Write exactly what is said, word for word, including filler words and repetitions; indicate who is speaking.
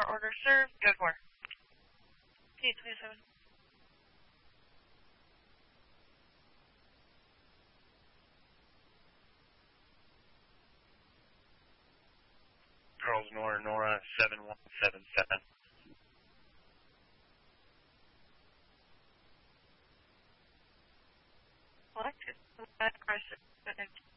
Speaker 1: Our order served. Good work. P twenty-seven.
Speaker 2: Charles Nora, Nora, seven one seven seven.
Speaker 1: Selected. Crisis.